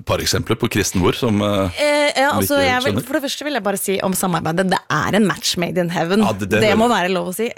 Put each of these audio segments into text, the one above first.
par eksempler på kristenord som altså, for det første vil jeg bare si om samarbeidet. Det en match made in heaven. Ja, det må være lov å si.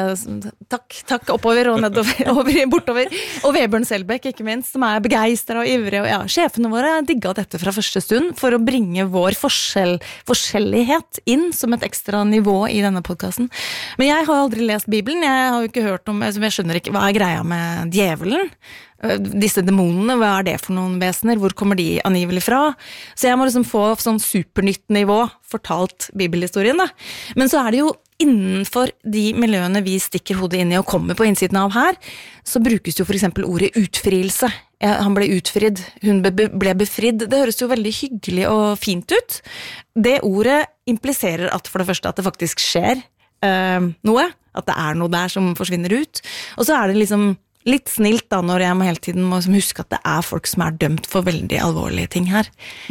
Takk oppover og nedover, bortover. Og Vebjørn Selbekk, ikke minst, som begeistret og ivrig. Og ja, sjefene våre digget dette fra første stund for å bringe vår forskjellighet inn som et ekstra nivå i denne podcasten. Men jeg har aldri lest Bibelen. Jeg har jo ikke hørt om, jeg skjønner ikke, hva greia med djevelen? Disse demonene, hva det for noen vesener? Hvor kommer de angivelig fra? Så jeg må liksom få sånn supernytt nivå fortalt bibelhistorien da. Men så det jo innenfor de miljøene vi stikker hodet inn i og kommer på innsiden av her, så brukes jo for eksempel ordet utfrielse. Han ble utfridd, hun ble befridd. Det høres jo veldig hyggelig og fint ut. Det ordet impliserer at for det første at det faktisk skjer noe, at det noe der som forsvinner ut. Og så det liksom litt snilt da, når jeg hele tiden må huske at det folk som dømt for veldig alvorlige ting her.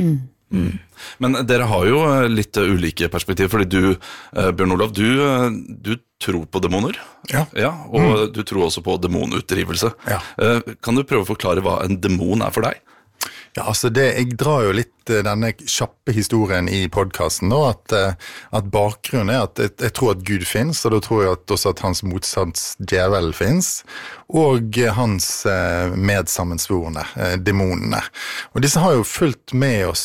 Men dere har jo litt ulike perspektiv, fordi du, Bjørn Olav, du tror på demoner. Ja, og du tror også på demonutdrivelse. Ja. Kan du prøve å forklare hva en demon for deg? Ja, altså jeg drar jo litt denne kjappe historien i podcasten nå, at bakgrunnen at jeg tror at Gud finnes, og da tror jeg også at hans motsats djevel finnes, og hans medsammensvorene, demonene. Og disse har jo fulgt med oss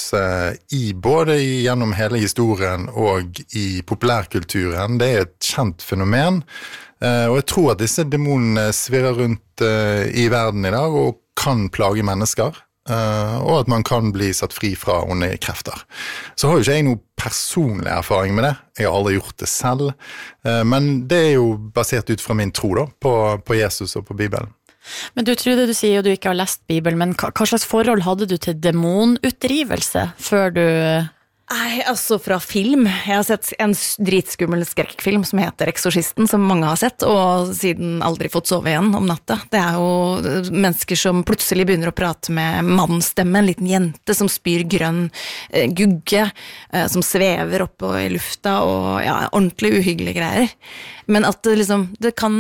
både gjennom hele historien og i populærkulturen. Det et kjent fenomen, og jeg tror at disse demonene svirrer rundt i verden i dag og kan plage mennesker. Og at man kan bli satt fri fra onde krefter. Så har jo ikke jeg noe personlig erfaring med det. Jeg har aldri gjort det selv. Men det jo basert ut fra min tro da, på Jesus og på Bibelen. Men du tror det du sier, og du ikke har lest Bibelen, men hva slags forhold hadde du til demonutdrivelse før du... Nei, altså fra film. Jeg har sett en dritskummel skrekkfilm som heter Eksorsisten, som mange har sett, og siden aldri fått sove igjen om natta. Det jo mennesker som plutselig begynner å prate med mannsstemme, en liten jente som spyr grønn gugge, som svever oppe i lufta, og ja, ordentlig uhyggelige greier. Men at det kan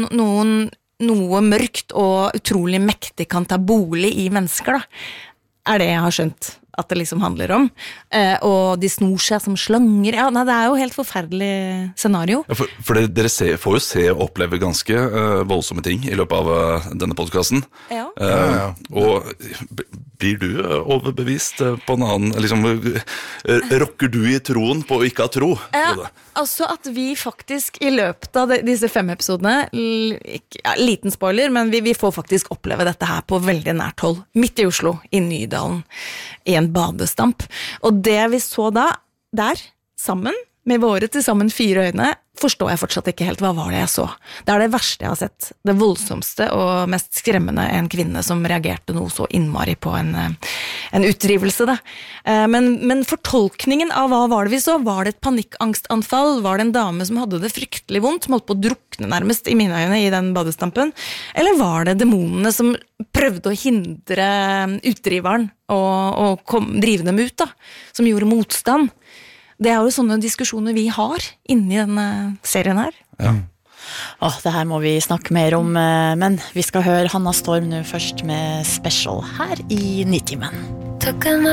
noe mørkt og utrolig mektig kan ta bolig i mennesker, da. Det jeg har skjønt at det handler om, og de snor seg som slanger. Ja, nei, det jo helt forferdelig scenario. Ja, for dere får jo se og oppleve ganske voldsomme ting i løpet av denne podcasten. Ja. Og blir du overbevist på en annen, rokker du i troen på å ikke ha tro? Altså at vi faktisk i løpet av disse 5 episodene, liten spoiler, men vi får faktisk oppleve dette her på veldig nært hold, midt i Oslo, i Nydalen, i en badestamp. Og det vi så der, sammen, med våre til sammen 4 øyne, forstår jeg fortsatt ikke helt hva var det jeg så. Det det verste jeg har sett, det voldsomste og mest skremmende en kvinne som reagerte noe så innmari på en utdrivelse. Da. Men fortolkningen av hva var det vi så? Var det et panikkangstanfall? Var det en dame som hadde det fryktelig vondt, som holdt på å drukne nærmest i mine øyne i den badestampen? Eller var det demonene som prøvde å hindre utdriveren og drive dem ut, da, som gjorde motstand? Det jo sånne diskusjoner vi har inni denne serien her. Ja. Det her må vi snakke mer om, men vi skal høre Hanna Storm nå først med Special her i Nitimen.